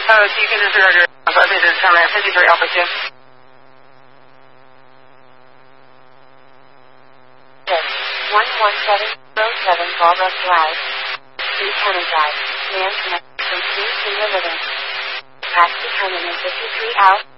Deacon is order. This is Commander 53 Alpha 2. 11707 Ballbrook Drive. East Hammond Drive. Man connected from 2 Senior Living. Taxi terminal 53 out.